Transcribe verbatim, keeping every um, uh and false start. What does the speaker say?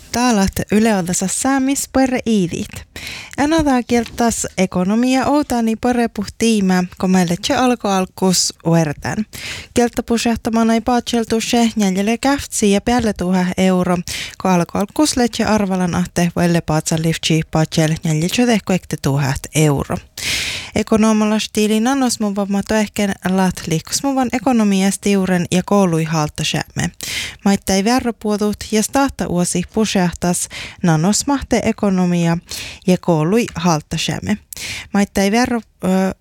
Taalat yleodassa saamis pere iidit. Ennalta kieltäs ekonomia outani pere puhtiima, kun meille se alkoi alkuus uertän. Kieltä pusehtamana ei paatseltu se jäljelle käftsi ja päälle tuha euro, kun alkoi alkuus letse arvalan ahte vaille paatsalifti paatsel jäljelle tehko ekte tuhat euro. Ekonomalla stiili nanos mun vammato ehkä latli, kus mun van ekonomiastiuren ja koului halta sämme. Maitta ei värropuodut ja stahta uosi pusehtas nanos mahte ekonomia ja koului halta sämme. Maitta ei värro, ö,